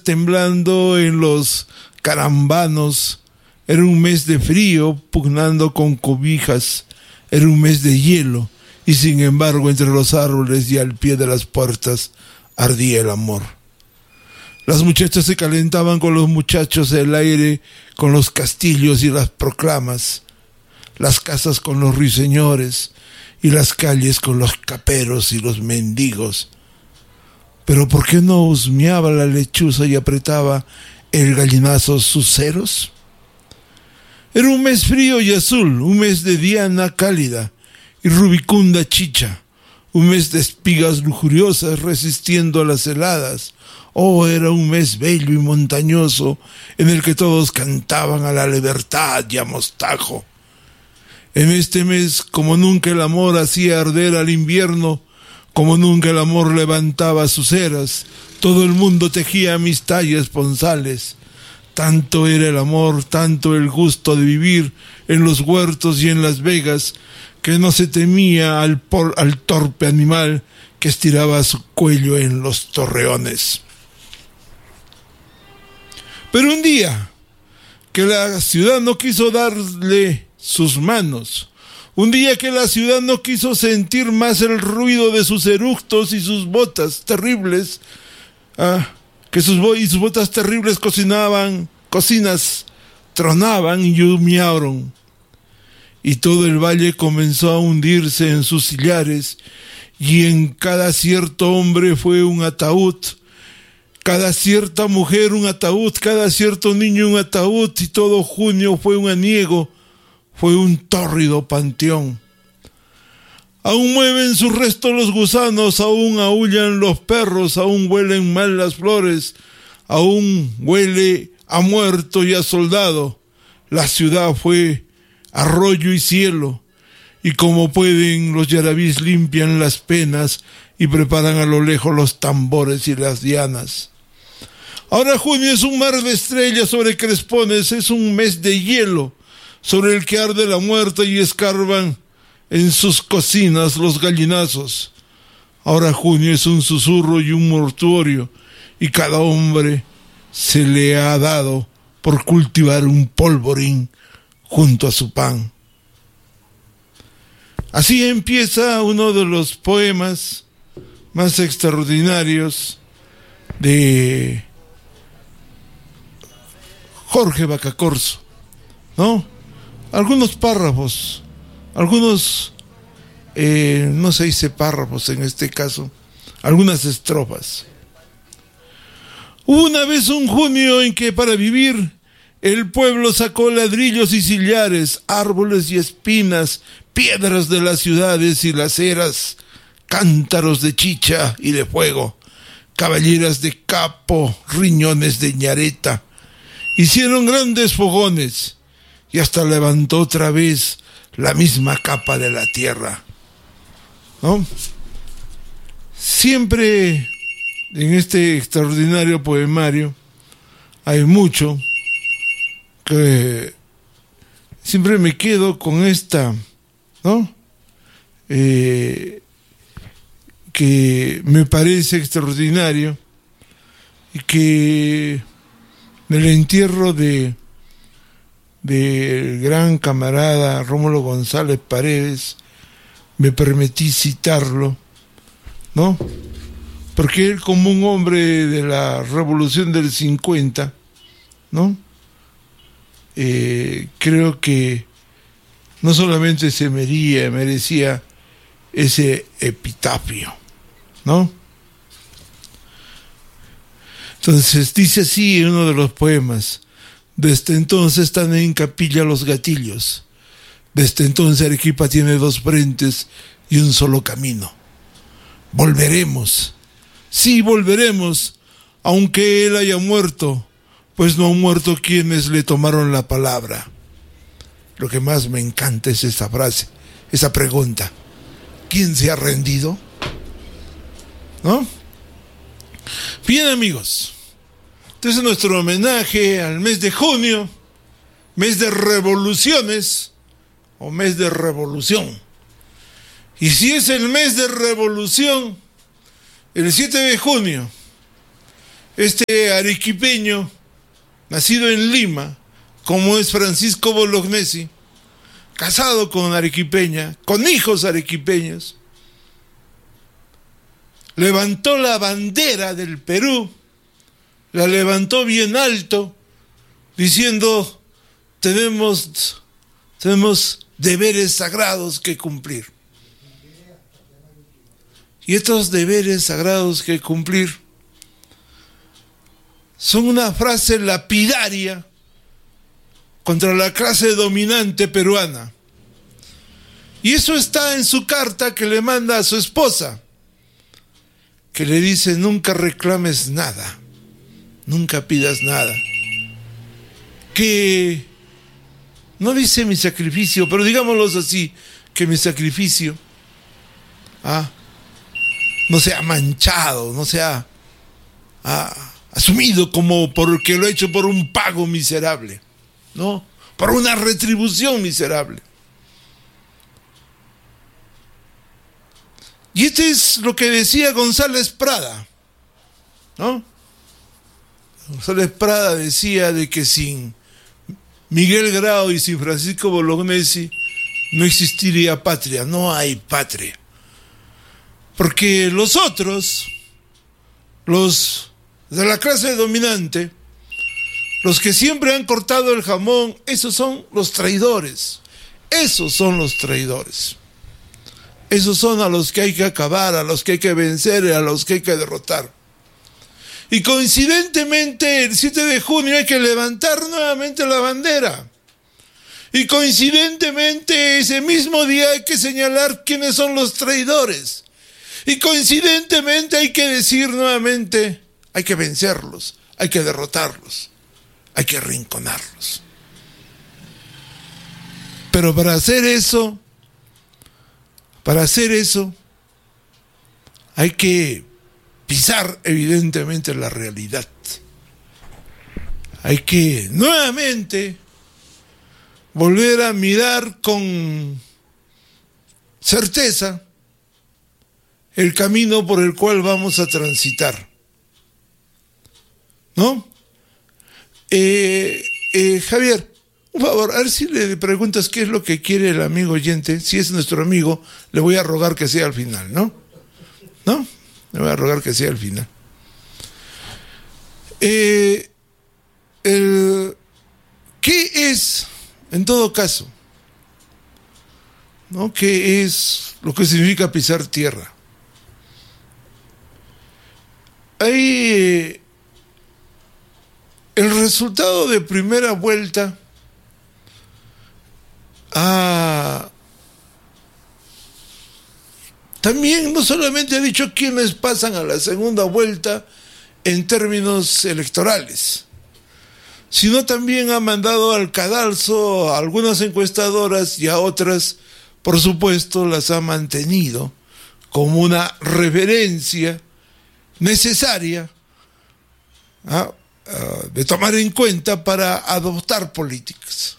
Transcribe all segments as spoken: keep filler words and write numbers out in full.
temblando en los carambanos. Era un mes de frío, pugnando con cobijas. Era un mes de hielo, y sin embargo entre los árboles y al pie de las puertas ardía el amor. Las muchachas se calentaban con los muchachos, el aire con los castillos y las proclamas, las casas con los ruiseñores y las calles con los caperos y los mendigos. Pero ¿por qué no husmeaba la lechuza y apretaba el gallinazo sus ceros? Era un mes frío y azul, un mes de diana cálida y rubicunda chicha, un mes de espigas lujuriosas resistiendo a las heladas. Oh, era un mes bello y montañoso en el que todos cantaban a la libertad y a mostajo. En este mes, como nunca el amor hacía arder al invierno, como nunca el amor levantaba sus eras, todo el mundo tejía amistad y esponsales. Tanto era el amor, tanto el gusto de vivir en los huertos y en las vegas, que no se temía al, por, al torpe animal que estiraba su cuello en los torreones. Pero un día que la ciudad no quiso darle sus manos, un día que la ciudad no quiso sentir más el ruido de sus eructos y sus botas terribles, ah, que sus, bo- y sus botas terribles cocinaban, cocinas tronaban y humearon, y todo el valle comenzó a hundirse en sus sillares, y en cada cierto hombre fue un ataúd, cada cierta mujer un ataúd, cada cierto niño un ataúd, y todo junio fue un aniego, fue un tórrido panteón. Aún mueven sus restos los gusanos, aún aúllan los perros, aún huelen mal las flores, aún huele a muerto y a soldado. La ciudad fue arroyo y cielo, y como pueden los yarabís limpian las penas y preparan a lo lejos los tambores y las dianas. Ahora junio es un mar de estrellas sobre crespones, es un mes de hielo sobre el que arde la muerte y escarban en sus cocinas los gallinazos. Ahora junio es un susurro y un mortuorio, y cada hombre se le ha dado por cultivar un polvorín junto a su pan. Así empieza uno de los poemas más extraordinarios de Jorge Bacacorso, ¿no? Algunos párrafos, algunos, eh, no se dice párrafos en este caso, algunas estrofas. Hubo una vez un junio en que para vivir el pueblo sacó ladrillos y sillares, árboles y espinas, piedras de las ciudades y las eras, cántaros de chicha y de fuego, caballeras de capo, riñones de ñareta. Hicieron grandes fogones y hasta levantó otra vez la misma capa de la tierra, ¿no? Siempre en este extraordinario poemario hay mucho que siempre me quedo con esta, ¿no? Eh, que me parece extraordinario y que en el entierro de del gran camarada Rómulo González Paredes me permití citarlo, ¿no? Porque él, como un hombre de la revolución del cincuenta, ¿no? Eh, creo que no solamente se merecía, merecía ese epitafio, ¿no? Entonces dice así en uno de los poemas: desde entonces están en capilla los gatillos, desde entonces Arequipa tiene dos frentes y un solo camino. Volveremos, sí volveremos, aunque él haya muerto, pues no han muerto quienes le tomaron la palabra. Lo que más me encanta es esa frase, esa pregunta: ¿quién se ha rendido? ¿No? Bien, amigos, entonces nuestro homenaje al mes de junio, mes de revoluciones o mes de revolución. Y si es el mes de revolución, el siete de junio este arequipeño, nacido en Lima, como es Francisco Bolognesi, casado con arequipeña, con hijos arequipeños, levantó la bandera del Perú, la levantó bien alto, diciendo, tenemos, tenemos deberes sagrados que cumplir. Y estos deberes sagrados que cumplir son una frase lapidaria contra la clase dominante peruana. Y eso está en su carta que le manda a su esposa, que le dice, nunca reclames nada, nunca pidas nada. Que no dice mi sacrificio, pero digámoslo así, que mi sacrificio ah, no sea manchado, no sea ah, asumido como porque lo he hecho por un pago miserable, ¿no? Por una retribución miserable. Y este es lo que decía González Prada, ¿no? González Prada decía de que sin Miguel Grau y sin Francisco Bolognesi no existiría patria, no hay patria. Porque los otros, los de la clase dominante, los que siempre han cortado el jamón, esos son los traidores, esos son los traidores. Esos son a los que hay que acabar, a los que hay que vencer, a los que hay que derrotar. Y coincidentemente, el siete de junio hay que levantar nuevamente la bandera. Y coincidentemente, ese mismo día hay que señalar quiénes son los traidores. Y coincidentemente hay que decir nuevamente, hay que vencerlos, hay que derrotarlos, hay que arrinconarlos. Pero para hacer eso, para hacer eso, hay que pisar evidentemente la realidad. Hay que nuevamente volver a mirar con certeza el camino por el cual vamos a transitar, ¿no? Eh, eh, Javier, un favor, a ver si le preguntas qué es lo que quiere el amigo oyente. Si es nuestro amigo, le voy a rogar que sea al final, ¿no? ¿No? Le voy a rogar que sea al final. Eh, el, ¿Qué es, en todo caso, ¿no? ¿Qué es lo que significa pisar tierra? Hay eh, el resultado de primera vuelta. Ah, también no solamente ha dicho quiénes pasan a la segunda vuelta en términos electorales, sino también ha mandado al cadalso a algunas encuestadoras y a otras, por supuesto, las ha mantenido como una referencia necesaria ¿ah? uh, de tomar en cuenta para adoptar políticas.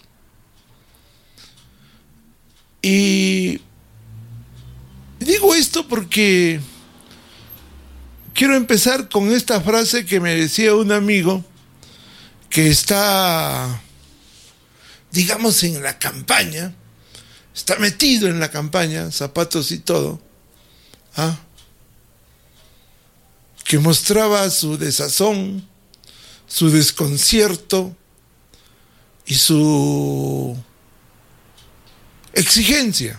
Y digo esto porque quiero empezar con esta frase que me decía un amigo que está, digamos, en la campaña, está metido en la campaña, zapatos y todo, ¿ah? que mostraba su desazón, su desconcierto y su exigencia.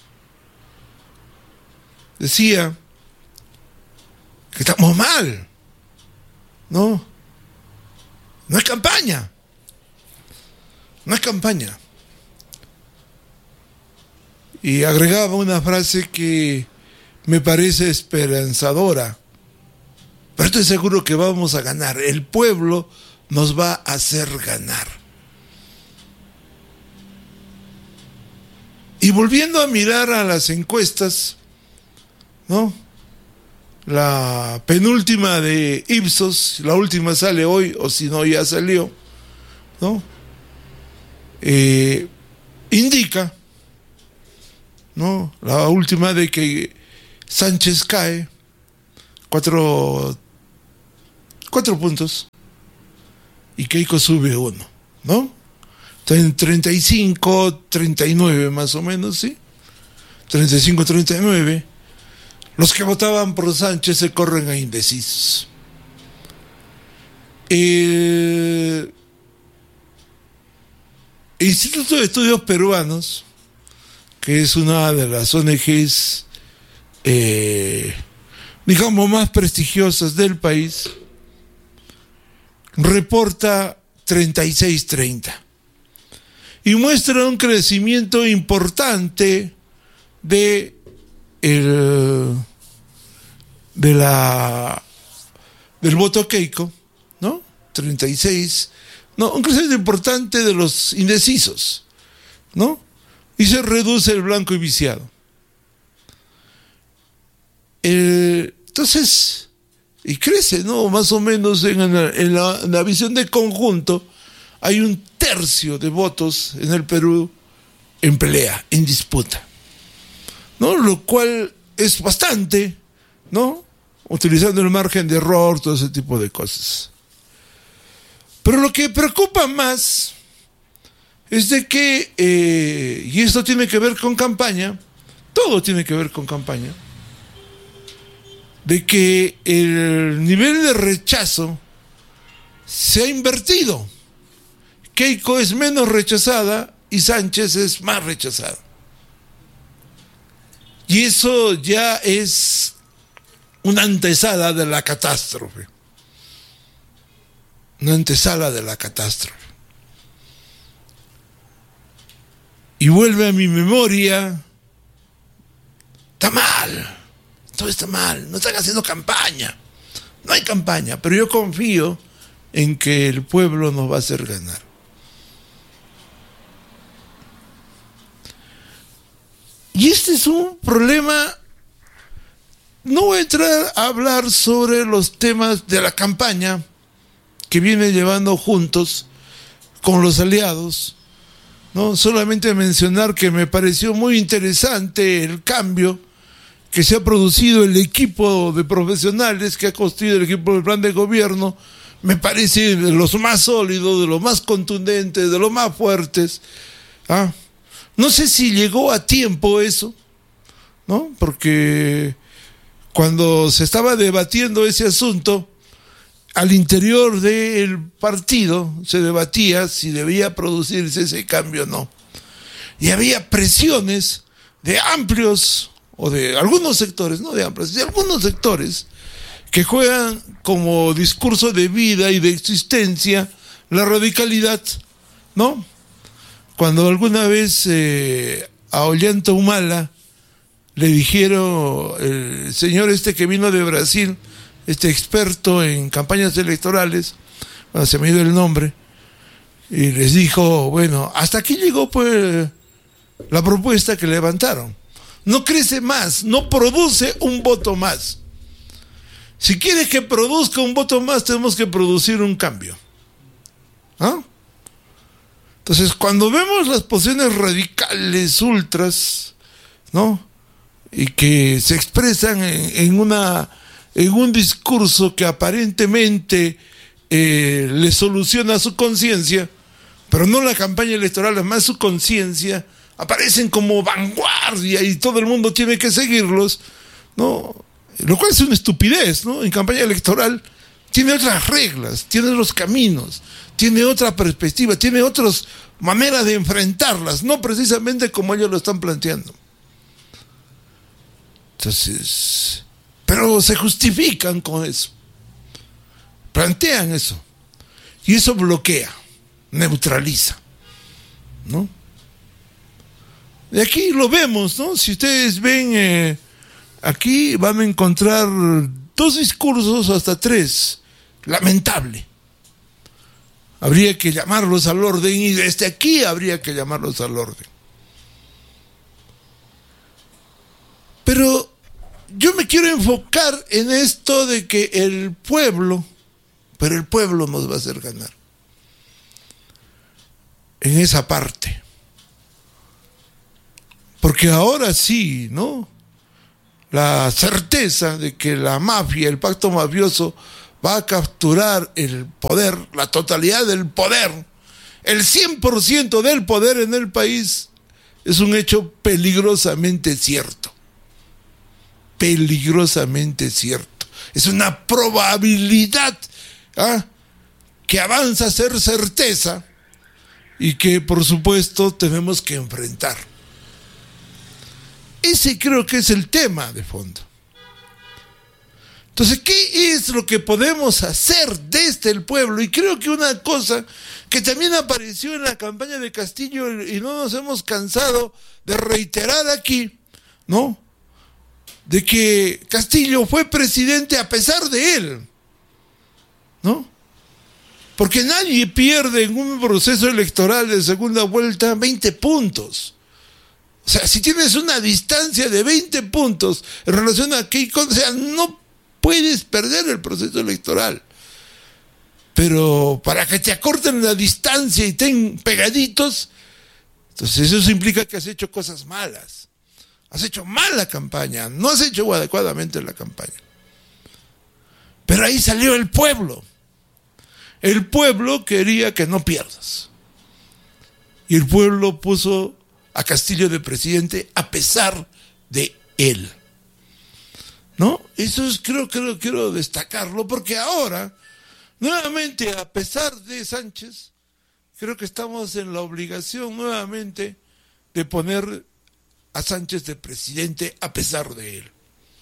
Decía que estamos mal, ¿no? No es campaña, no es campaña. Y agregaba una frase que me parece esperanzadora, pero estoy seguro que vamos a ganar. El pueblo nos va a hacer ganar. Y volviendo a mirar a las encuestas, ¿no? La penúltima de Ipsos, la última sale hoy, o si no ya salió, ¿no? Eh, indica, ¿no? La última de que Sánchez cae cuatro cuatro puntos. Y Keiko sube uno, ¿no? Está en treinta y cinco, treinta y nueve más o menos, ¿sí? treinta y cinco, treinta y nueve. Los que votaban por Sánchez se corren a indecisos. El Instituto de Estudios Peruanos, que es una de las O N Ges, eh, digamos, más prestigiosas del país, reporta treinta y seis treinta y muestra un crecimiento importante de el, de la del voto Keiko, ¿no? treinta y seis, no, un crecimiento importante de los indecisos, ¿no? Y se reduce el blanco y viciado. Eh, entonces, y crece, ¿no? Más o menos en, la, en, la, en la visión de conjunto, hay un tercio de votos en el Perú en pelea, en disputa, ¿no? Lo cual es bastante, ¿no? Utilizando el margen de error, todo ese tipo de cosas. Pero lo que preocupa más es de que, eh, y esto tiene que ver con campaña, todo tiene que ver con campaña, de que el nivel de rechazo se ha invertido. Keiko es menos rechazada y Sánchez es más rechazada. Y eso ya es una antesala de la catástrofe. Una antesala de la catástrofe. Y vuelve a mi memoria, está mal, todo está mal, no están haciendo campaña, no hay campaña, pero yo confío en que el pueblo nos va a hacer ganar. Y este es un problema. No voy a entrar a hablar sobre los temas de la campaña que viene llevando juntos con los aliados, ¿no? Solamente mencionar que me pareció muy interesante el cambio que se ha producido, el equipo de profesionales que ha construido el equipo del plan de gobierno. Me parece de los más sólidos, de los más contundentes, de los más fuertes. ¿Ah? No sé si llegó a tiempo eso, ¿no? Porque cuando se estaba debatiendo ese asunto, al interior del partido se debatía si debía producirse ese cambio o no. Y había presiones de amplios, o de algunos sectores, no de amplios, de algunos sectores, que juegan como discurso de vida y de existencia la radicalidad, ¿no? Cuando alguna vez eh, a Ollanta Humala le dijeron, el señor este que vino de Brasil, este experto en campañas electorales, bueno, se me ha ido el nombre, y les dijo, bueno, hasta aquí llegó pues la propuesta que levantaron. No crece más, no produce un voto más. Si quieres que produzca un voto más, tenemos que producir un cambio. ¿Ah? Entonces, cuando vemos las posiciones radicales, ultras, ¿no? Y que se expresan en, en una en un discurso que aparentemente eh, le soluciona su conciencia, pero no la campaña electoral, es más su conciencia, aparecen como vanguardia y todo el mundo tiene que seguirlos, ¿no? Lo cual es una estupidez, ¿no? En campaña electoral tiene otras reglas, tiene otros caminos, tiene otra perspectiva, tiene otras maneras de enfrentarlas, no precisamente como ellos lo están planteando. Entonces, pero se justifican con eso, plantean eso, y eso bloquea, neutraliza, ¿no? Y aquí lo vemos, ¿no? Si ustedes ven, eh, aquí van a encontrar dos discursos, hasta tres, lamentable. Habría que llamarlos al orden, y desde aquí habría que llamarlos al orden. Pero yo me quiero enfocar en esto de que el pueblo, pero el pueblo nos va a hacer ganar. En esa parte. Porque ahora sí, ¿no? La certeza de que la mafia, el pacto mafioso, va a capturar el poder, la totalidad del poder, el cien por ciento del poder en el país, es un hecho peligrosamente cierto. Peligrosamente cierto. Es una probabilidad ¿ah? que avanza a ser certeza y que por supuesto tenemos que enfrentar. Ese creo que es el tema de fondo. Entonces, ¿qué es lo que podemos hacer desde el pueblo? Y creo que una cosa que también apareció en la campaña de Castillo y no nos hemos cansado de reiterar aquí, ¿no? De que Castillo fue presidente a pesar de él, ¿no? Porque nadie pierde en un proceso electoral de segunda vuelta veinte puntos. O sea, si tienes una distancia de veinte puntos en relación a Keiko, o sea, no puedes perder el proceso electoral. Pero para que te acorten la distancia y estén pegaditos, entonces eso implica que has hecho cosas malas. Has hecho mal la campaña, no has hecho adecuadamente la campaña. Pero ahí salió el pueblo. El pueblo quería que no pierdas. Y el pueblo puso a Castillo de presidente a pesar de él. ¿No? Eso es, creo que quiero, quiero destacarlo, porque ahora, nuevamente, a pesar de Sánchez, creo que estamos en la obligación nuevamente de poner a Sánchez de presidente a pesar de él.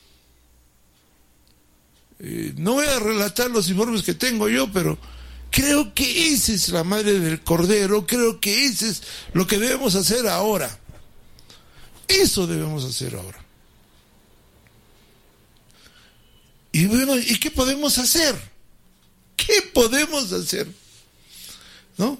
Eh, no voy a relatar los informes que tengo yo, pero creo que esa es la madre del cordero, creo que eso es lo que debemos hacer ahora. Eso debemos hacer ahora. Y bueno, ¿y qué podemos hacer? ¿Qué podemos hacer? ¿No?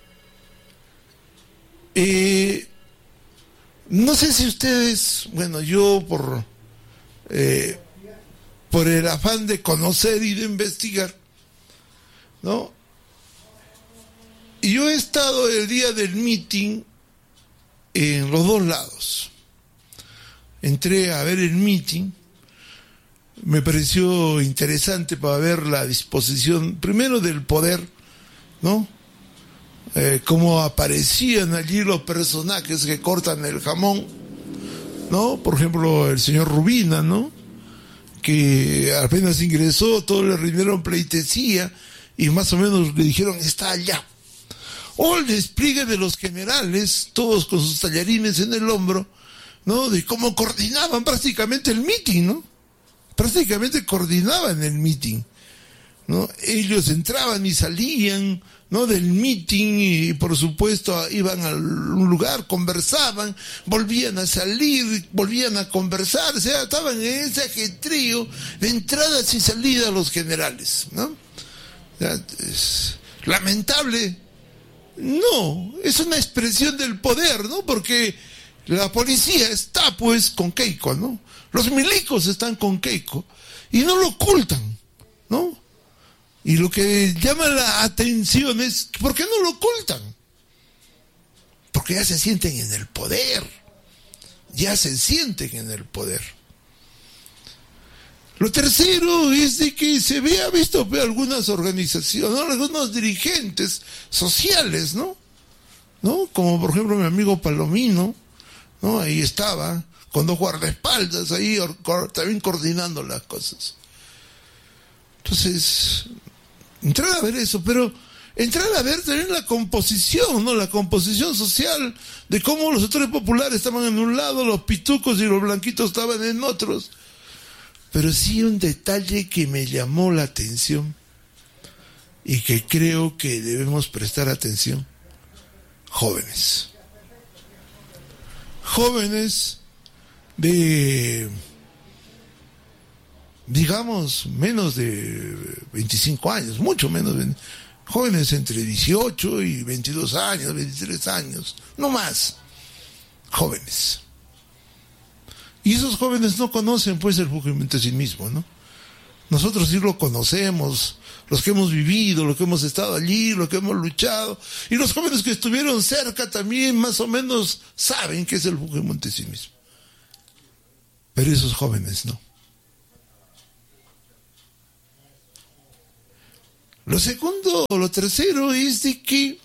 Eh, no sé si ustedes, bueno, yo por eh, por el afán de conocer y de investigar, ¿no? Y yo he estado el día del meeting en los dos lados. Entré a ver el meeting. Me pareció interesante para ver la disposición, primero del poder, ¿no? Eh, cómo aparecían allí los personajes que cortan el jamón, ¿no? Por ejemplo, el señor Rubina, ¿no? Que apenas ingresó, todos le rindieron pleitesía y más o menos le dijeron, está allá. O el despliegue de los generales, todos con sus tallarines en el hombro, ¿no? De cómo coordinaban prácticamente el meeting, ¿no? Prácticamente coordinaban el meeting, ¿no? Ellos entraban y salían, ¿no? Del meeting y por supuesto iban a un lugar, conversaban, volvían a salir, volvían a conversar, o sea, estaban en ese ajetrío de entradas y salidas los generales, ¿no? O sea, es lamentable. No, es una expresión del poder, ¿no? Porque la policía está pues con Keiko, ¿no? Los milicos están con Keiko y no lo ocultan, ¿no? Y lo que llama la atención es, ¿por qué no lo ocultan? Porque ya se sienten en el poder, ya se sienten en el poder. Lo tercero es de que se ve, ha visto algunas organizaciones, ¿no? Algunos dirigentes sociales, ¿no? ¿No? Como por ejemplo mi amigo Palomino, ¿no? Ahí estaba, con dos guardaespaldas ahí también coordinando las cosas. Entonces, entrar a ver eso, pero entrar a ver también la composición, ¿no? La composición social de cómo los sectores populares estaban en un lado, los pitucos y los blanquitos estaban en otros. Pero sí un detalle que me llamó la atención y que creo que debemos prestar atención. Jóvenes. Jóvenes de, digamos, menos de veinticinco años, mucho menos, jóvenes entre dieciocho y veintidós años, veintitrés años, no más, jóvenes. Y esos jóvenes no conocen pues el Fujimorismo en sí mismo, ¿no? Nosotros sí lo conocemos, los que hemos vivido, los que hemos estado allí, los que hemos luchado, y los jóvenes que estuvieron cerca también más o menos saben qué es el Fujimorismo en sí mismo. Pero esos jóvenes no. Lo segundo, lo tercero es de que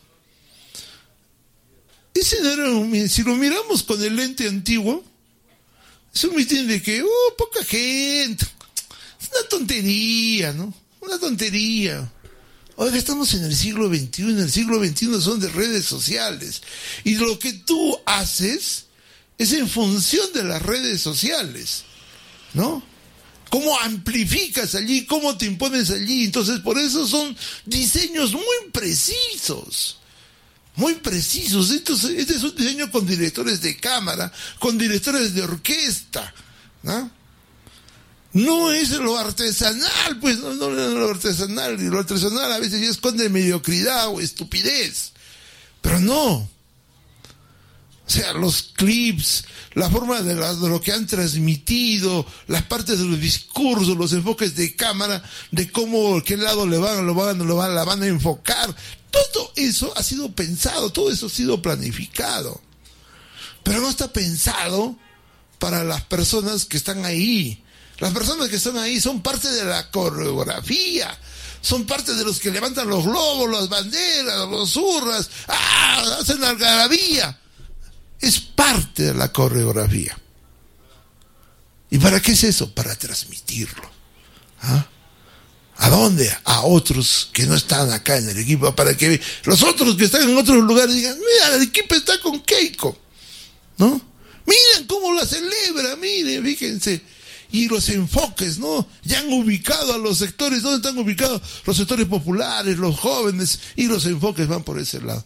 ese no era un, si lo miramos con el lente antiguo, es un mitin de que, oh, poca gente, es una tontería, ¿no? Una tontería. Oiga, estamos en el siglo veintiuno, en el siglo veintiuno son de redes sociales, y lo que tú haces es en función de las redes sociales, ¿no? ¿Cómo amplificas allí? ¿Cómo te impones allí? Entonces, por eso son diseños muy precisos, muy precisos. Entonces, este es un diseño con directores de cámara, con directores de orquesta, ¿no? No es lo artesanal, pues, no, no, no es lo artesanal, y lo artesanal a veces ya esconde mediocridad o estupidez, pero no. O sea, los clips, la forma de, la, de lo que han transmitido, las partes de los discursos, los enfoques de cámara, de cómo, qué lado le van, lo van, lo van, la van a enfocar, todo eso ha sido pensado, todo eso ha sido planificado, pero no está pensado para las personas que están ahí. Las personas que están ahí son parte de la coreografía, son parte de los que levantan los globos, las banderas, los zurras, ¡ah!, hacen algarabía. Es parte de la coreografía. ¿Y para qué es eso? Para transmitirlo. ¿Ah? ¿A dónde? A otros que no están acá en el equipo, para que los otros que están en otros lugares digan, mira, el equipo está con Keiko, ¿no? Miren cómo la celebra, miren, fíjense. Y los enfoques, ¿no? Ya han ubicado a los sectores, ¿dónde están ubicados? Los sectores populares, los jóvenes, y los enfoques van por ese lado.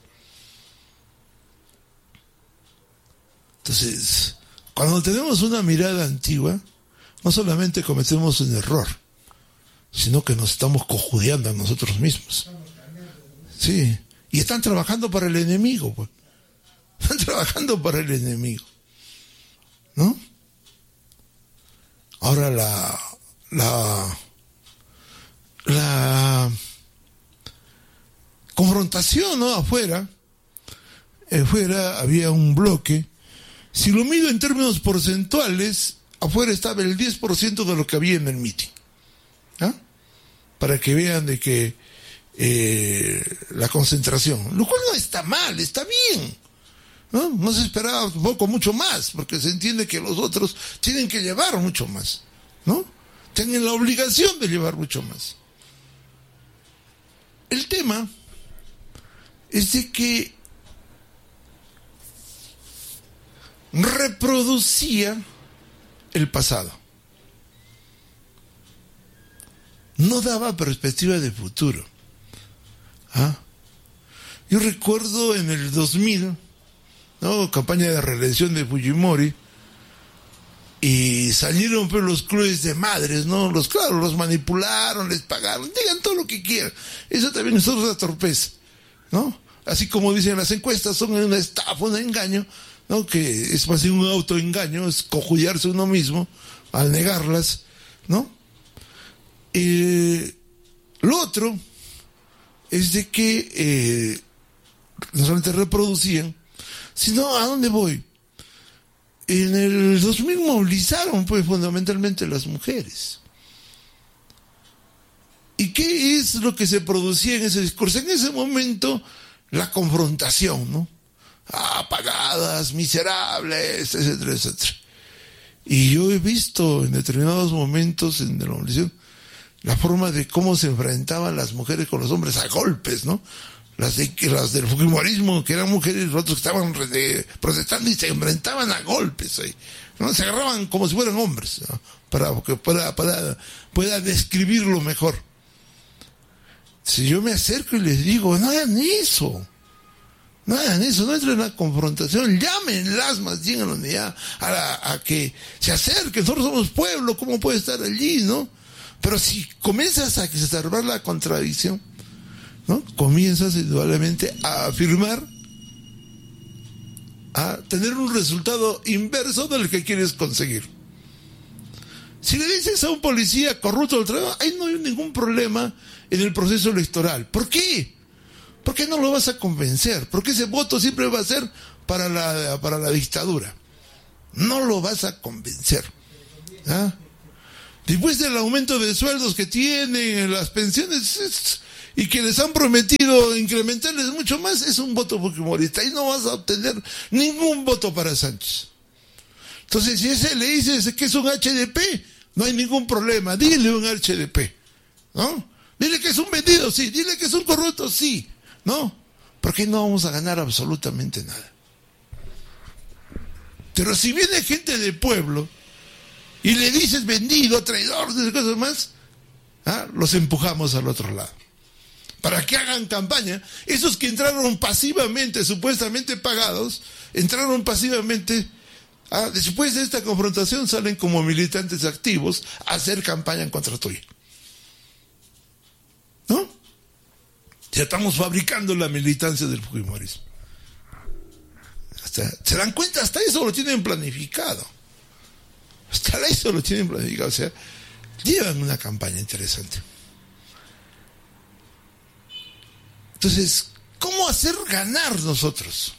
Entonces, cuando tenemos una mirada antigua, no solamente cometemos un error, sino que nos estamos cojudeando a nosotros mismos. Sí, y están trabajando para el enemigo, pues. Están trabajando para el enemigo, ¿no? Ahora la, la, la confrontación, ¿no? Afuera, afuera había un bloque. Si lo mido en términos porcentuales, afuera estaba el diez por ciento de lo que había en el mitin, ¿ah? Para que vean de que eh, la concentración, lo cual no está mal, está bien. ¿No? No se esperaba un poco mucho más, porque se entiende que los otros tienen que llevar mucho más, ¿no? Tienen la obligación de llevar mucho más. El tema es de que reproducía el pasado. No daba perspectiva de futuro. ¿Ah? Yo recuerdo en el dos mil, ¿no? Campaña de reelección de Fujimori, y salieron pues los clubes de madres, ¿no? Los, claro, los manipularon, les pagaron, digan todo lo que quieran. Eso también es otra torpeza, ¿no? Así como dicen las encuestas, son una estafa, un engaño, ¿no? Que es más bien un autoengaño, es cojudearse uno mismo al negarlas, ¿no? Eh, lo otro es de que eh, no solamente reproducían, sino ¿a dónde voy? En el dos mil movilizaron pues fundamentalmente las mujeres. ¿Y qué es lo que se producía en ese discurso? En ese momento la confrontación, ¿no? Ah, apagadas, miserables, etcétera, etcétera. Y yo he visto en determinados momentos en la movilización la forma de cómo se enfrentaban las mujeres con los hombres a golpes, ¿no? Las, de, las del fujimorismo, que eran mujeres, los otros que estaban de, protestando y se enfrentaban a golpes ahí, ¿no? Se agarraban como si fueran hombres, ¿no? Para que para, para, pueda describirlo mejor. Si yo me acerco y les digo, no hagan eso, no hagan eso, no entren en la confrontación, llámenlas más bien a la unidad, a, la, a que se acerquen, nosotros somos pueblo, ¿cómo puede estar allí, no? Pero si comienzas a exacerbar la contradicción, ¿no? Comienzas indudablemente a afirmar, a tener un resultado inverso del que quieres conseguir. Si le dices a un policía corrupto del trabajo, ahí no hay ningún problema en el proceso electoral. ¿Por qué? Porque no lo vas a convencer, porque ese voto siempre va a ser para la, para la dictadura. No lo vas a convencer, ¿ah? Después del aumento de sueldos que tienen, las pensiones, es, y que les han prometido incrementarles mucho más, es un voto fujimorista y no vas a obtener ningún voto para Sánchez. Entonces, si ese le dices que es un H D P, no hay ningún problema, dile un H D P, ¿no? Dile que es un vendido, sí, dile que es un corrupto, sí, ¿no? Porque no vamos a ganar absolutamente nada. Pero si viene gente de pueblo y le dices vendido, traidor, y cosas más, ¿ah? Los empujamos al otro lado. Para que hagan campaña. Esos que entraron pasivamente, supuestamente pagados, entraron pasivamente, ¿ah? Después de esta confrontación salen como militantes activos a hacer campaña en contra tuya. ¿No? Ya estamos fabricando la militancia del fujimorismo. Hasta, ¿se dan cuenta? Hasta eso lo tienen planificado. Hasta eso lo tienen planificado. O sea, llevan una campaña interesante. Entonces, ¿cómo hacer ganar nosotros?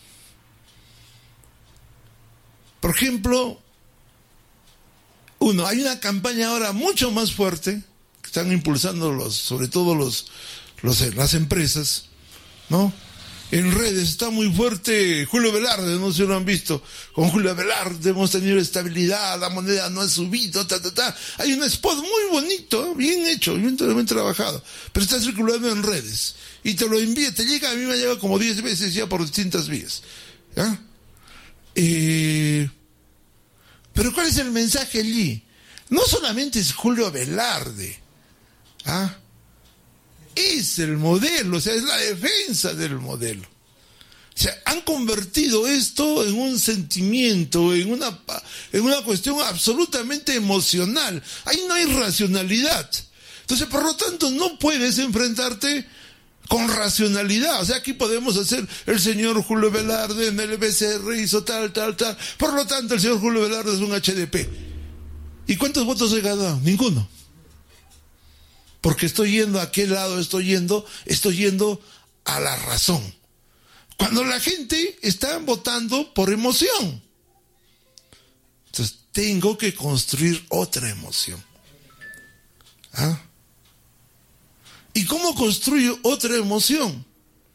Por ejemplo, uno, hay una campaña ahora mucho más fuerte que están impulsando los, sobre todo los, los las empresas, ¿no? En redes está muy fuerte Julio Velarde, no sé si lo han visto. Con Julio Velarde hemos tenido estabilidad, la moneda no ha subido, ta, ta, ta. Hay un spot muy bonito, bien hecho, bien, bien trabajado, pero está circulando en redes. Y te lo envía, te llega, a mí me ha llegado como diez veces ya por distintas vías. ¿Ya? Eh, pero ¿cuál es el mensaje allí? No solamente es Julio Velarde, ¿ah? Es el modelo, o sea, es la defensa del modelo. O sea, han convertido esto en un sentimiento, en una, en una cuestión absolutamente emocional. Ahí no hay racionalidad. Entonces, por lo tanto, no puedes enfrentarte con racionalidad. O sea, aquí podemos hacer, el señor Julio Velarde en el B C R hizo tal, tal, tal. Por lo tanto, el señor Julio Velarde es un H D P. ¿Y cuántos votos he ganado? Ninguno. Porque estoy yendo a qué lado estoy yendo, estoy yendo a la razón. Cuando la gente está votando por emoción. Entonces, tengo que construir otra emoción. ¿Ah? ¿Y cómo construyo otra emoción?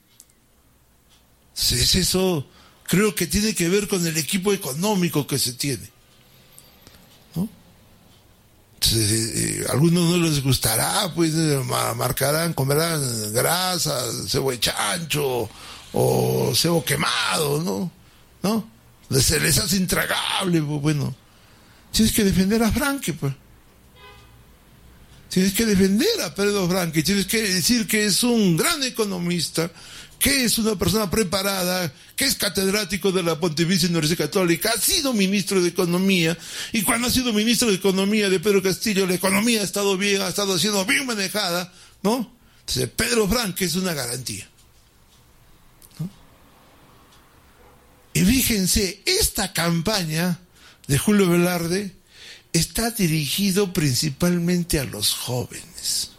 Es eso, creo que tiene que ver con el equipo económico que se tiene. ¿No? Entonces, eh, a algunos no les gustará, pues eh, marcarán, comerán grasa, cebo de chancho o cebo quemado, ¿no? ¿No? Se les hace intragable, pues bueno. Tienes que defender a Franque, pues. Tienes que defender a Pedro Franque, tienes que decir que es un gran economista, que es una persona preparada, que es catedrático de la Pontificia Universidad Católica, ha sido ministro de Economía, y cuando ha sido ministro de Economía de Pedro Castillo, la economía ha estado bien, ha estado siendo bien manejada, ¿no? Entonces, Pedro Franque es una garantía, ¿no? Y fíjense, esta campaña de Julio Velarde está dirigido principalmente a los jóvenes.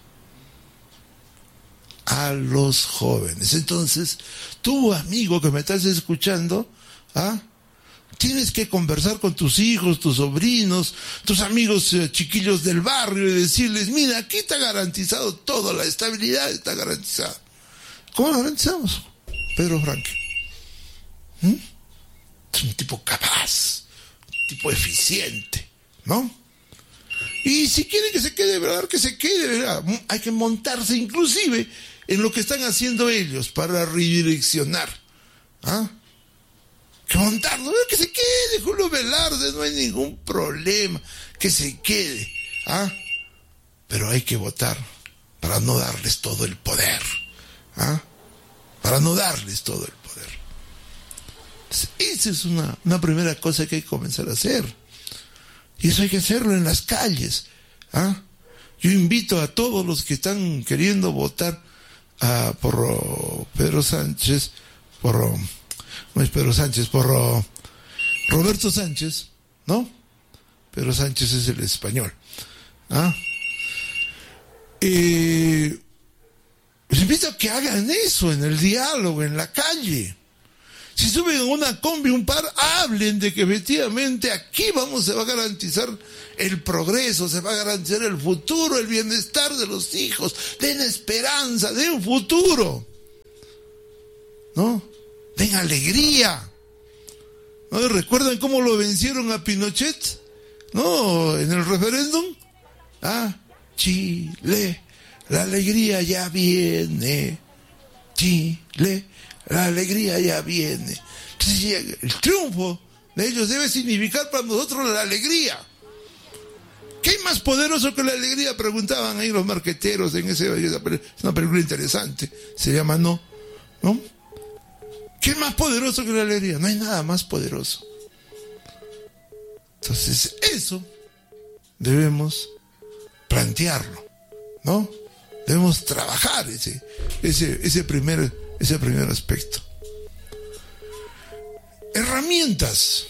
A los jóvenes. Entonces, tú, amigo que me estás escuchando, ¿ah? Tienes que conversar con tus hijos, tus sobrinos, tus amigos eh, chiquillos del barrio y decirles, mira, aquí está garantizado todo, la estabilidad está garantizada. ¿Cómo lo garantizamos? Pedro Franque. ¿Mm? Es un tipo capaz, un tipo eficiente, ¿no? Y si quieren que se quede, ¿verdad? Que se quede, ¿verdad? Hay que montarse inclusive en lo que están haciendo ellos para redireccionar. ¿Ah? Que montarlo, que se quede Julio Velarde, no hay ningún problema, que se quede. ¿Ah? Pero hay que votar para no darles todo el poder. ¿Ah? Para no darles todo el poder. Entonces, esa es una, una primera cosa que hay que comenzar a hacer. Y eso hay que hacerlo en las calles. ¿Ah? Yo invito a todos los que están queriendo votar uh, por uh, Pedro Sánchez, por, uh, no es Pedro Sánchez, por uh, Roberto Sánchez, ¿no? Pedro Sánchez es el español. ¿Ah? Eh, les invito a que hagan eso en el diálogo, en la calle. Si suben a una combi un par, hablen de que efectivamente aquí vamos, se va a garantizar el progreso, se va a garantizar el futuro, el bienestar de los hijos. Den esperanza, den futuro, ¿no? Den alegría. ¿No recuerdan cómo lo vencieron a Pinochet? ¿No? En el referéndum. Ah, Chile, la alegría ya viene. Chile, la alegría ya viene. Entonces, el triunfo de ellos debe significar para nosotros la alegría. ¿Qué es más poderoso que la alegría? Preguntaban ahí los marqueteros en ese, es una película interesante, se llama No, ¿no? ¿Qué es más poderoso que la alegría? No hay nada más poderoso. Entonces, eso debemos plantearlo, ¿no? Debemos trabajar ese, ese, ese primer, ese primer aspecto. Herramientas.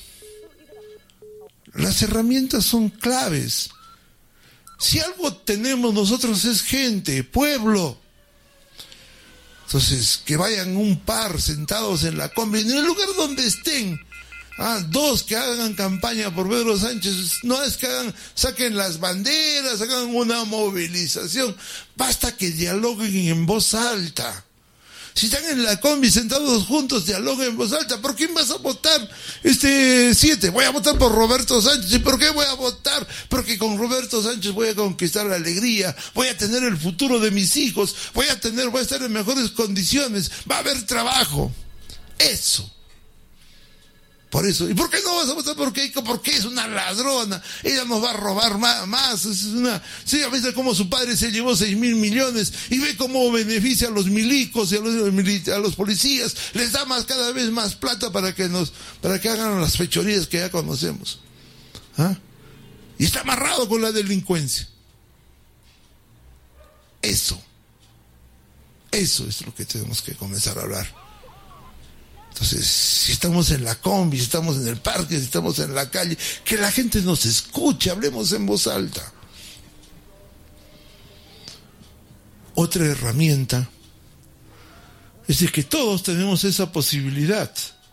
Las herramientas son claves. Si algo tenemos nosotros es gente, pueblo. Entonces, que vayan un par sentados en la combi, en el lugar donde estén. Ah, dos que hagan campaña por Pedro Sánchez. No es que hagan, saquen las banderas, hagan una movilización. Basta que dialoguen en voz alta. Si están en la combi sentados juntos, dialoguen en voz alta. ¿Por quién vas a votar? Este, siete. Voy a votar por Roberto Sánchez. ¿Y por qué voy a votar? Porque con Roberto Sánchez voy a conquistar la alegría. Voy a tener el futuro de mis hijos. Voy a tener, voy a estar en mejores condiciones. Va a haber trabajo. Eso. Por eso. ¿Y por qué no vas a votar por Keiko? Porque es una ladrona. Ella nos va a robar más. más. Es una... Sí, a veces como su padre se llevó seis mil millones y ve cómo beneficia a los milicos y a los, a los policías. Les da más, cada vez más plata para que nos, para que hagan las fechorías que ya conocemos. ¿Ah? Y está amarrado con la delincuencia. Eso. Eso es lo que tenemos que comenzar a hablar. Entonces, si estamos en la combi, si estamos en el parque, si estamos en la calle, que la gente nos escuche, hablemos en voz alta. Otra herramienta es de que todos tenemos esa posibilidad.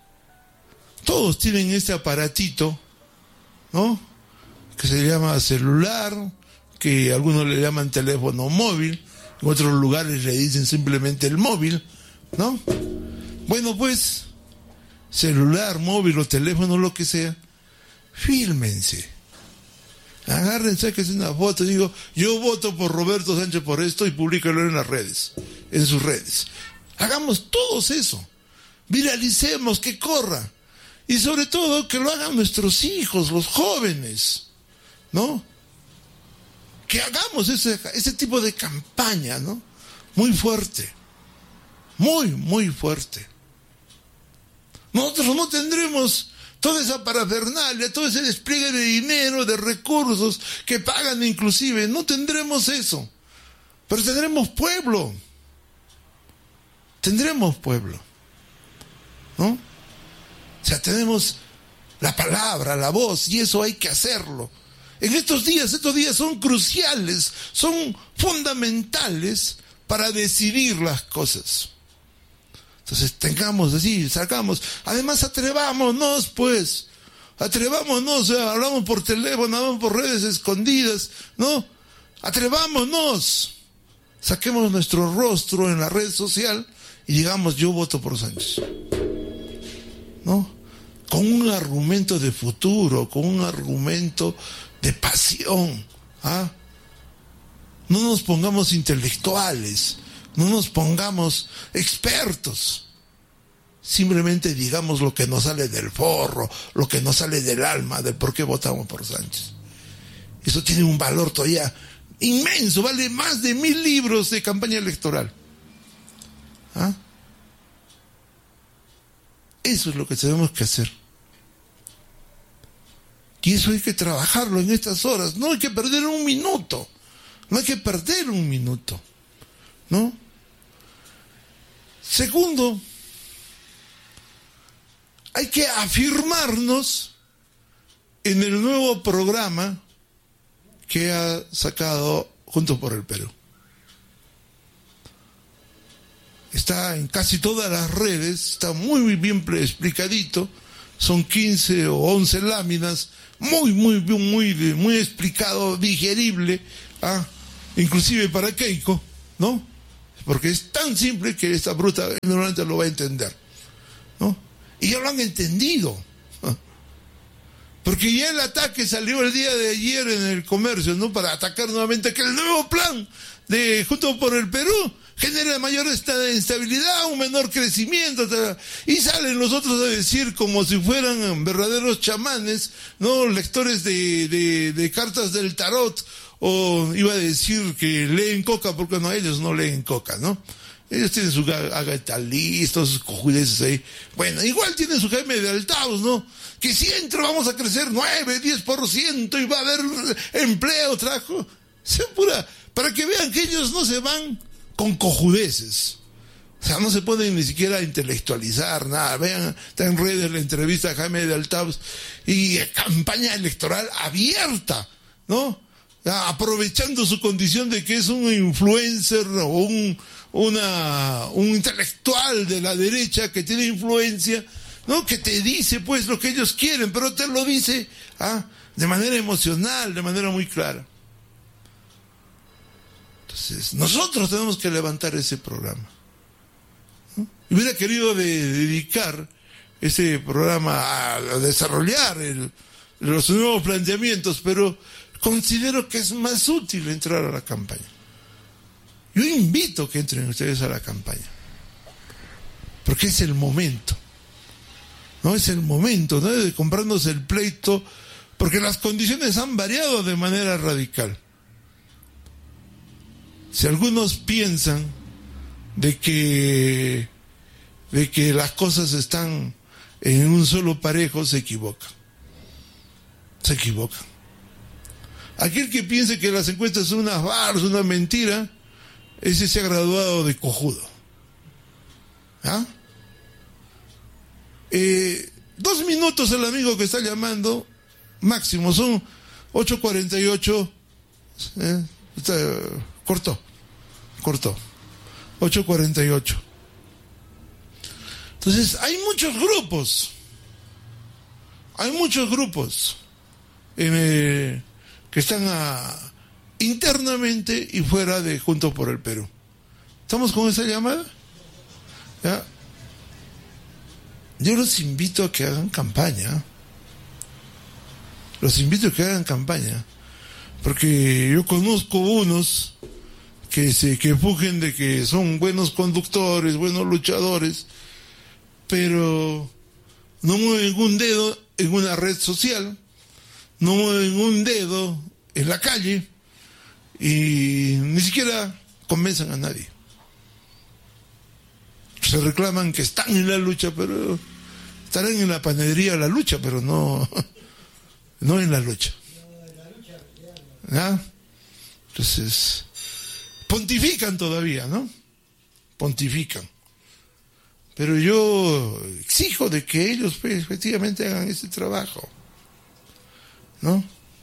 Todos tienen este aparatito, ¿no? Que se llama celular, que algunos le llaman teléfono móvil, en otros lugares le dicen simplemente el móvil, ¿no? Bueno, pues, celular, móvil o teléfono, lo que sea, fílmense. Agarren, sáquense una foto, digo, yo voto por Roberto Sánchez por esto y públicalo en las redes, en sus redes. Hagamos todos eso. Viralicemos, que corra. Y sobre todo, que lo hagan nuestros hijos, los jóvenes, ¿no? Que hagamos ese, ese tipo de campaña, ¿no? Muy fuerte. Muy, muy fuerte. Nosotros no tendremos toda esa parafernalia, todo ese despliegue de dinero, de recursos que pagan inclusive. No tendremos eso. Pero tendremos pueblo. Tendremos pueblo. ¿No? O sea, tenemos la palabra, la voz, y eso hay que hacerlo. En estos días, estos días son cruciales, son fundamentales para decidir las cosas. Entonces tengamos así, sacamos, además atrevámonos pues, atrevámonos, o sea, hablamos por teléfono, hablamos por redes escondidas, ¿no? Atrevámonos, saquemos nuestro rostro en la red social y digamos yo voto por Sánchez, ¿no? Con un argumento de futuro, con un argumento de pasión, ¿ah? No nos pongamos intelectuales, no nos pongamos expertos. Simplemente digamos lo que nos sale del forro, lo que nos sale del alma, del por qué votamos por Sánchez. Eso tiene un valor todavía inmenso, vale más de mil libros de campaña electoral. ¿Ah? Eso es lo que tenemos que hacer. Y eso hay que trabajarlo en estas horas. No hay que perder un minuto. No hay que perder un minuto. ¿No? Segundo, hay que afirmarnos en el nuevo programa que ha sacado Juntos por el Perú. está en casi todas las redes, está muy bien explicadito, son quince o once láminas, muy, muy, muy, muy explicado, digerible, ¿ah? Inclusive para Keiko, ¿no? Porque es tan simple que esta bruta ignorante lo va a entender, ¿no? Y ya lo han entendido, ¿ah? Porque ya el ataque salió el día de ayer en el Comercio, ¿no? Para atacar nuevamente que el nuevo plan de Juntos por el Perú genera mayor estabilidad, un menor crecimiento, y salen los otros a decir como si fueran verdaderos chamanes, no lectores de, de, de cartas del tarot, o iba a decir que leen coca, porque no, ellos no leen coca, ¿no? Ellos tienen su agatalista, sus cojudeces ahí. Bueno, igual tienen su Jaime de Altaos, ¿no? Que si entro vamos a crecer nueve, diez por ciento y va a haber empleo, trabajo. Sea pura, para que vean que ellos no se van con cojudeces. O sea, no se pueden ni siquiera intelectualizar nada. Vean, está en redes la entrevista a Jaime de Altaos y campaña electoral abierta, ¿no? Aprovechando su condición de que es un influencer o un, una, un intelectual de la derecha que tiene influencia, ¿no? Que te dice pues lo que ellos quieren, pero te lo dice, ¿ah? De manera emocional, de manera muy clara. Entonces, nosotros tenemos que levantar ese programa, ¿no? Y hubiera querido de, dedicar ese programa a, a desarrollar el, los nuevos planteamientos, pero considero que es más útil entrar a la campaña. Yo invito a que entren ustedes a la campaña, porque es el momento, ¿no? Es el momento, ¿no? De comprarnos el pleito, porque las condiciones han variado de manera radical. Si algunos piensan de que de que las cosas están en un solo parejo, se equivocan. Se equivocan. Aquel que piense que las encuestas son una farsa, una mentira, ese se ha graduado de cojudo. ¿Ah? Eh, dos minutos el amigo que está llamando, máximo, son ocho cuarenta y ocho. ¿Eh? Está, cortó, cortó. ocho cuarenta y ocho. Entonces, hay muchos grupos. Hay muchos grupos en el, que están a, internamente y fuera de Juntos por el Perú. ¿Estamos con esa llamada? ¿Ya? Yo los invito a que hagan campaña. Los invito a que hagan campaña. Porque yo conozco unos que se quejujen de que son buenos conductores, buenos luchadores, pero no mueven un dedo en una red social, no mueven un dedo en la calle y ni siquiera convencen a nadie. Se reclaman que están en la lucha, pero estarán en la panadería de la lucha, pero no, no en la lucha. ¿Ah? Entonces, pontifican todavía, ¿no? Pontifican. Pero yo exijo de que ellos pues, efectivamente hagan ese trabajo, ¿no?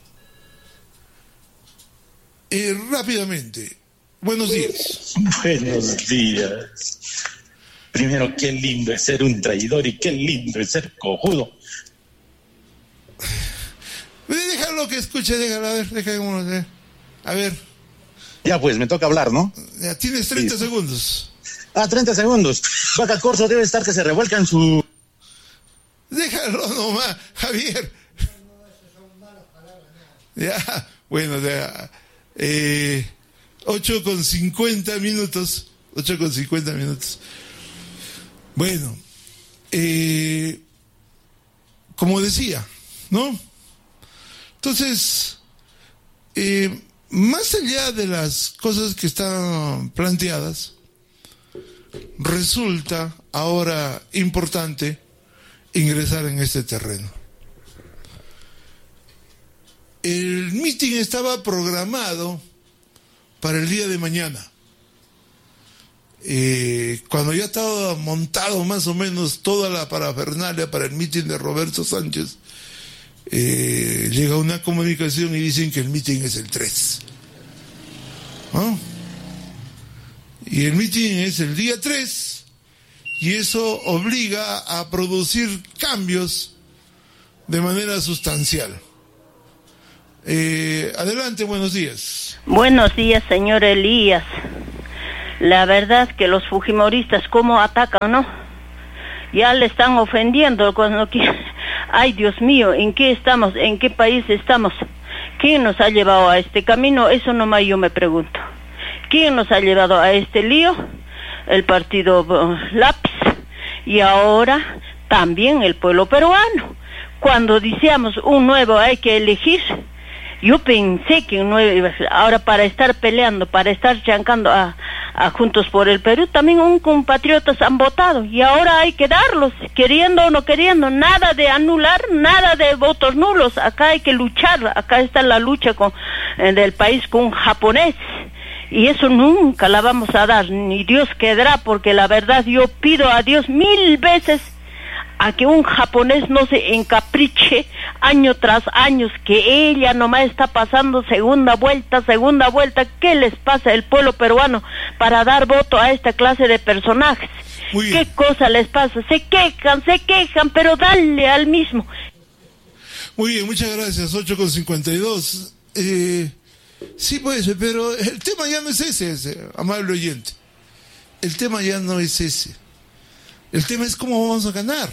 Eh, rápidamente, buenos días. Buenos días. Primero, qué lindo es ser un traidor y qué lindo es ser cojudo. Déjalo que escuche, déjalo, a ver, déjalo, ver. A ver. Ya pues, me toca hablar, ¿no? Ya, tienes treinta sí. segundos. Ah, treinta segundos. Vaca Corso debe estar que se revuelca en su... Déjalo nomás, Javier. Ya, bueno, ya. Eh, ocho con cincuenta minutos. ocho con cincuenta minutos. Bueno, eh, como decía, ¿no? Entonces, eh, más allá de las cosas que están planteadas, resulta ahora importante ingresar en este terreno. El mitin estaba programado para el día de mañana. Eh, cuando ya estaba montado más o menos toda la parafernalia para el mitin de Roberto Sánchez, eh, llega una comunicación y dicen que el mitin es el tres. ¿No? Y el mitin es el día tres, y eso obliga a producir cambios de manera sustancial. Eh, adelante, buenos días. Buenos días, señor Elías. La verdad que los fujimoristas cómo atacan, ¿no? Ya le están ofendiendo cuando quieren. Ay, Dios mío, ¿en qué estamos? ¿En qué país estamos? ¿Quién nos ha llevado a este camino? Eso nomás yo me pregunto. ¿Quién nos ha llevado a este lío? El partido uh, Lápiz. Y ahora también el pueblo peruano. Cuando decíamos un nuevo hay que elegir, yo pensé que un nuevo iba a ser. Ahora para estar peleando, para estar chancando a, a Juntos por el Perú, también un compatriotas han votado. Y ahora hay que darlos, queriendo o no queriendo. Nada de anular, nada de votos nulos. Acá hay que luchar. Acá está la lucha con, eh, del país con un japonés. Y eso nunca la vamos a dar, ni Dios quedará, porque la verdad yo pido a Dios mil veces a que un japonés no se encapriche año tras año, que ella nomás está pasando segunda vuelta, segunda vuelta. ¿Qué les pasa al pueblo peruano para dar voto a esta clase de personajes? ¿Qué cosa les pasa? Se quejan, se quejan, pero dale al mismo. Muy bien, muchas gracias. ocho con cincuenta y dos. Eh... Sí, pues, pero el tema ya no es ese, ese, amable oyente. El tema ya no es ese. El tema es cómo vamos a ganar.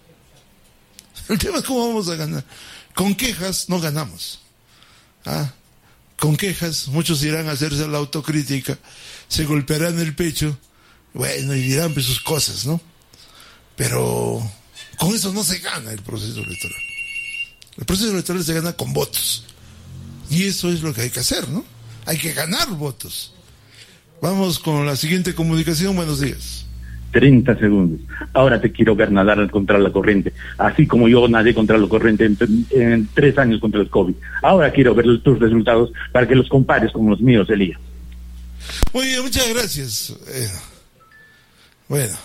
El tema es cómo vamos a ganar. Con quejas no ganamos. ¿Ah? Con quejas, muchos irán a hacerse la autocrítica, se golpearán el pecho, bueno, y dirán pues sus cosas, ¿no? Pero con eso no se gana el proceso electoral. El proceso electoral se gana con votos. Y eso es lo que hay que hacer, ¿no? Hay que ganar votos. Vamos con la siguiente comunicación. Buenos días. treinta segundos. Ahora te quiero ver nadar contra la corriente, así como yo nadé contra la corriente en, en tres años contra el COVID. Ahora quiero ver tus resultados para que los compares con los míos, Elías. Muy bien, muchas gracias. Eh, bueno,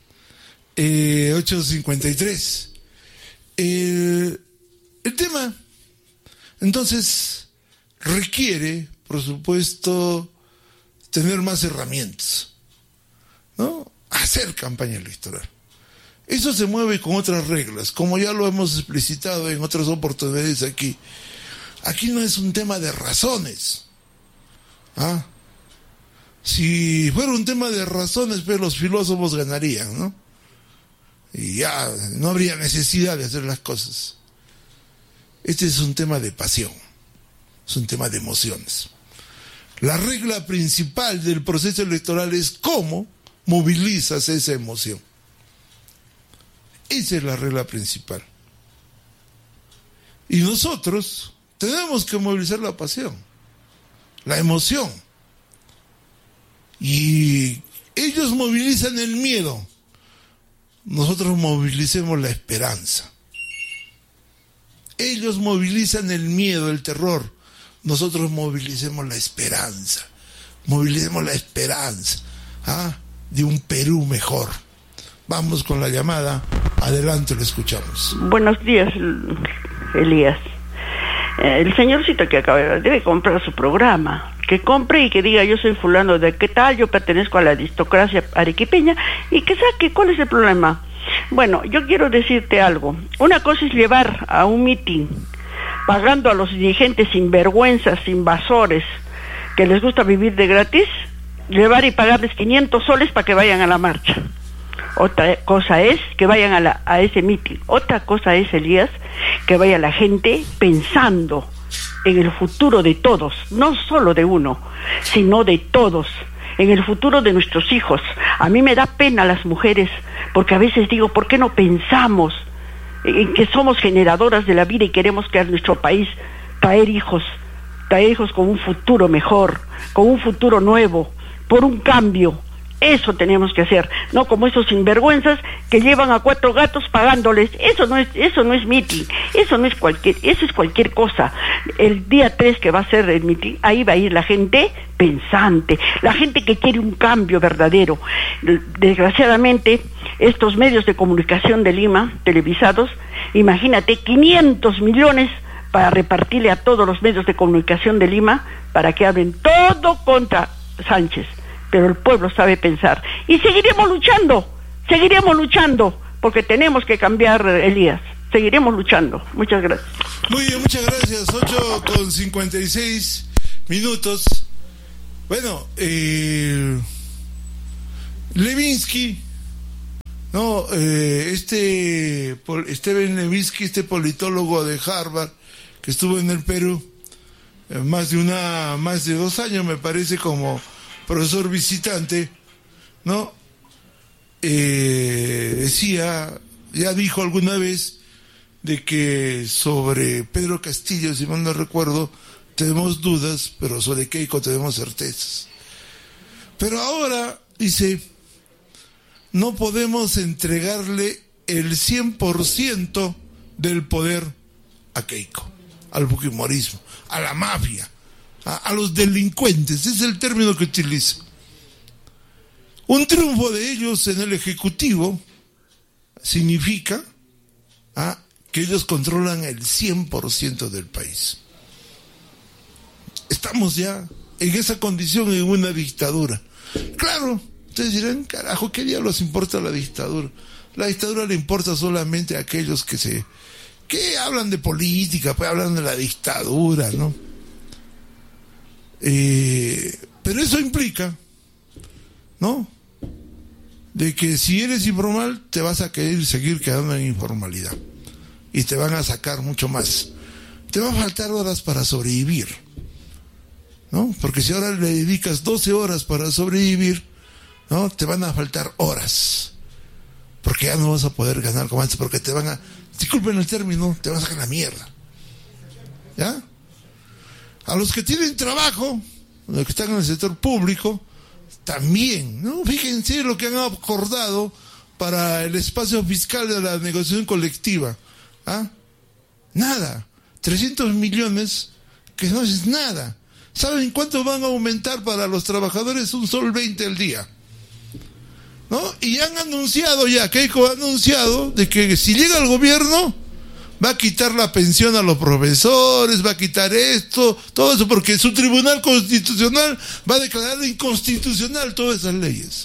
eh, ocho cincuenta y tres. El, el tema, entonces, requiere, por supuesto, tener más herramientas, ¿no? Hacer campaña electoral. Eso se mueve con otras reglas, como ya lo hemos explicitado en otras oportunidades aquí. Aquí no es un tema de razones. ¿Ah? Si fuera un tema de razones, pues los filósofos ganarían, ¿no? Y ya no habría necesidad de hacer las cosas. Este es un tema de pasión. Es un tema de emociones. La regla principal del proceso electoral es cómo movilizas esa emoción. Esa es la regla principal. Y nosotros tenemos que movilizar la pasión, la emoción. Y ellos movilizan el miedo. Nosotros movilicemos la esperanza. Ellos movilizan el miedo, el terror. Nosotros movilicemos la esperanza, movilicemos la esperanza ¿ah? de un Perú mejor. Vamos con la llamada, adelante, lo escuchamos. Buenos días, Elías. Eh, el señorcito que acaba de debe comprar su programa, que compre y que diga yo soy fulano de qué tal, yo pertenezco a la aristocracia arequipeña, y que saque cuál es el problema. Bueno, yo quiero decirte algo. Una cosa es llevar a un mitin pagando a los dirigentes sinvergüenzas, invasores, que les gusta vivir de gratis, llevar y pagarles quinientos soles para que vayan a la marcha. Otra cosa es que vayan a, la, a ese mitin. Otra cosa es, Elías, que vaya la gente pensando en el futuro de todos, no solo de uno, sino de todos, en el futuro de nuestros hijos. A mí me da pena las mujeres, porque a veces digo, ¿por qué no pensamos en que somos generadoras de la vida y queremos que a nuestro país traer hijos, traer hijos con un futuro mejor, con un futuro nuevo, por un cambio? Eso tenemos que hacer, no como esos sinvergüenzas que llevan a cuatro gatos pagándoles. Eso no es, eso no es mitin, eso no es cualquier, eso es cualquier cosa. El día tres que va a ser el mitin, ahí va a ir la gente pensante, la gente que quiere un cambio verdadero. Desgraciadamente, estos medios de comunicación de Lima, televisados, imagínate, quinientos millones para repartirle a todos los medios de comunicación de Lima para que hablen todo contra Sánchez. pero el pueblo sabe pensar. Y seguiremos luchando, seguiremos luchando, porque tenemos que cambiar, Elías. Seguiremos luchando. Muchas gracias. Muy bien, muchas gracias. ocho con cincuenta y seis minutos. Bueno, eh, Levinsky, no, eh, este Steven Levinsky, este politólogo de Harvard que estuvo en el Perú eh, más de una, más de dos años, me parece, como profesor visitante, ¿no? Eh, decía, ya dijo alguna vez de que sobre Pedro Castillo, si mal no recuerdo, tenemos dudas, pero sobre Keiko tenemos certezas. Pero ahora, dice, no podemos entregarle el cien por ciento del poder a Keiko, al fujimorismo, a la mafia, a, a los delincuentes, ese es el término que utiliza. Un triunfo de ellos en el Ejecutivo significa ¿ah? que ellos controlan el cien por ciento del país. Estamos ya en esa condición, en una dictadura. Claro, ustedes dirán, carajo, ¿qué diablos importa la dictadura? La dictadura le importa solamente a aquellos que se que hablan de política, pues hablan de la dictadura, ¿no? Eh, pero eso implica, ¿no?, de que si eres informal te vas a querer seguir quedando en informalidad y te van a sacar mucho más. Te va a faltar horas para sobrevivir, ¿no? Porque si ahora le dedicas doce horas para sobrevivir, ¿no?, te van a faltar horas, porque ya no vas a poder ganar como antes, porque te van a, disculpen el término, te van a sacar la mierda, ¿ya? A los que tienen trabajo, los que están en el sector público, también, ¿no? Fíjense lo que han acordado para el espacio fiscal de la negociación colectiva. ¿Ah? Nada. trescientos millones, que no es nada. ¿Saben cuánto van a aumentar para los trabajadores? Un sol veinte al día, ¿no? Y han anunciado ya, Keiko ha anunciado de que si llega al gobierno va a quitar la pensión a los profesores, va a quitar esto, todo eso, porque su tribunal constitucional va a declarar inconstitucional todas esas leyes.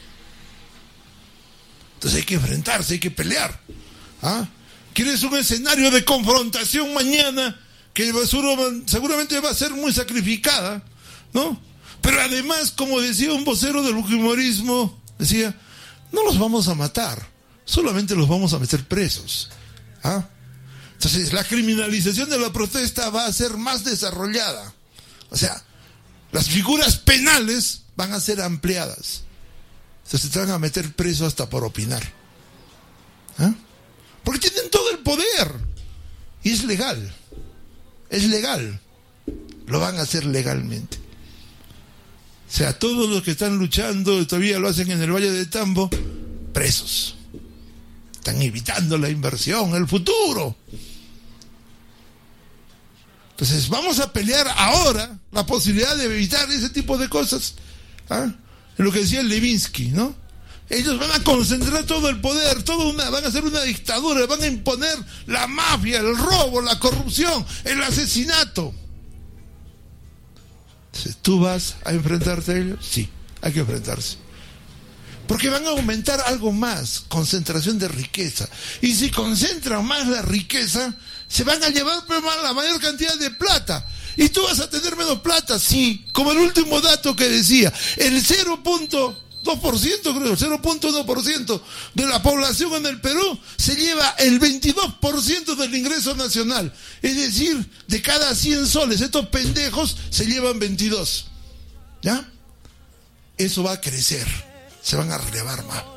Entonces hay que enfrentarse, hay que pelear. ¿Ah? ¿Quieres un escenario de confrontación mañana que seguramente va a ser muy sacrificada, ¿no? Pero además, como decía un vocero del fujimorismo, decía, no los vamos a matar, solamente los vamos a meter presos. ¿Ah? Entonces la criminalización de la protesta va a ser más desarrollada. O sea, las figuras penales van a ser ampliadas. Entonces te van a meter preso hasta por opinar. ¿Ah? Porque tienen todo el poder. Y es legal. Es legal. Lo van a hacer legalmente. O sea, todos los que están luchando, todavía lo hacen en el Valle de Tambo, presos. Están evitando la inversión, el futuro. Entonces vamos a pelear ahora la posibilidad de evitar ese tipo de cosas. ¿Ah? Lo que decía Levinsky, ¿no? Ellos van a concentrar todo el poder, todo una, van a hacer una dictadura, van a imponer la mafia, el robo, la corrupción, el asesinato. Entonces, ¿tú vas a enfrentarte a ellos? Sí, hay que enfrentarse. Porque van a aumentar algo más, concentración de riqueza. Y si concentran más la riqueza, se van a llevar la mayor cantidad de plata. Y tú vas a tener menos plata, sí. Como el último dato que decía, el cero punto dos por ciento, creo, el cero punto uno por ciento de la población en el Perú se lleva el veintidós por ciento del ingreso nacional. Es decir, de cada cien soles, estos pendejos se llevan veintidós. ¿Ya? Eso va a crecer. Se van a relevar más.